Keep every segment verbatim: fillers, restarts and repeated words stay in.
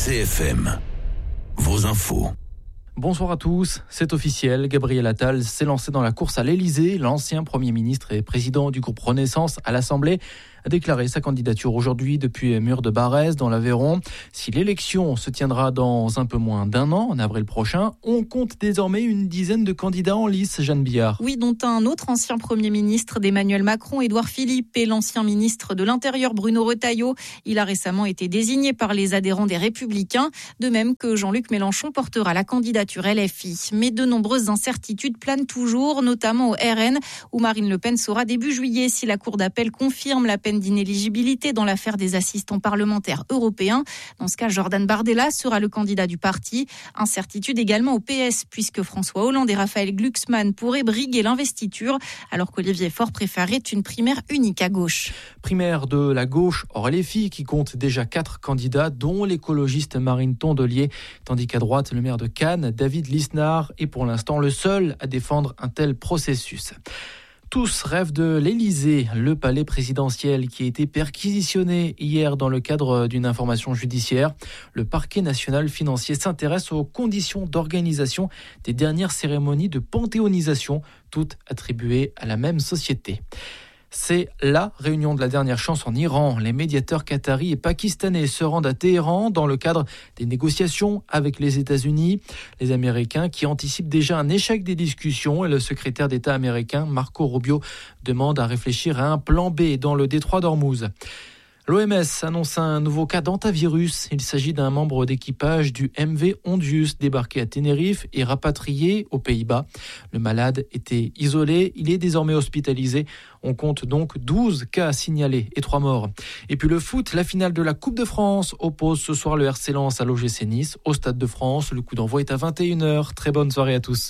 C F M, vos infos. Bonsoir à tous, c'est officiel, Gabriel Attal s'est lancé dans la course à l'Elysée. L'ancien Premier ministre et président du groupe Renaissance à l'Assemblée a déclaré sa candidature aujourd'hui depuis Mur de Barrès dans l'Aveyron. Si l'élection se tiendra dans un peu moins d'un an, en avril prochain, on compte désormais une dizaine de candidats en lice, Jeanne Billard. Oui, dont un autre ancien Premier ministre d'Emmanuel Macron, Édouard Philippe, et l'ancien ministre de l'Intérieur, Bruno Retailleau. Il a récemment été désigné par les adhérents des Républicains, de même que Jean-Luc Mélenchon portera la candidature L F I. Mais de nombreuses incertitudes planent toujours, notamment au R N, où Marine Le Pen saura début juillet si la Cour d'appel confirme la peine d'inéligibilité dans l'affaire des assistants parlementaires européens. Dans ce cas, Jordan Bardella sera le candidat du parti. Incertitude également au P S, puisque François Hollande et Raphaël Glucksmann pourraient briguer l'investiture, alors qu'Olivier Faure préférerait une primaire unique à gauche. Primaire de la gauche hors L F I, qui compte déjà quatre candidats, dont l'écologiste Marine Tondelier, tandis qu'à droite, le maire de Cannes, David Lisnard, est pour l'instant le seul à défendre un tel processus. Tous rêvent de l'Elysée, le palais présidentiel qui a été perquisitionné hier dans le cadre d'une information judiciaire. Le parquet national financier s'intéresse aux conditions d'organisation des dernières cérémonies de panthéonisation, toutes attribuées à la même société. C'est la réunion de la dernière chance en Iran. Les médiateurs qataris et pakistanais se rendent à Téhéran dans le cadre des négociations avec les États-Unis. Les Américains qui anticipent déjà un échec des discussions, et le secrétaire d'État américain Marco Rubio demande à réfléchir à un plan B dans le détroit d'Ormuz. L'O M S annonce un nouveau cas d'hantavirus. Il s'agit d'un membre d'équipage du M V Hondius débarqué à Tenerife et rapatrié aux Pays-Bas. Le malade était isolé, il est désormais hospitalisé. On compte donc douze cas signalés et trois morts. Et puis le foot, la finale de la Coupe de France oppose ce soir le R C Lens à l'O G C Nice au Stade de France. Le coup d'envoi est à vingt et une heures. Très bonne soirée à tous.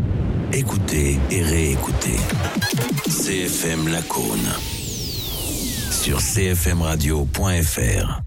Écoutez et réécoutez C F M Lacaune sur c f m radio point f r.